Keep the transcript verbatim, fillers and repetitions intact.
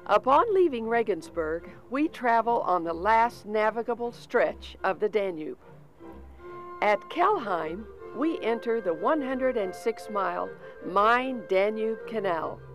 Upon leaving Regensburg, we travel on the last navigable stretch of the Danube. At Kelheim, we enter the one hundred six mile Main-Danube Canal.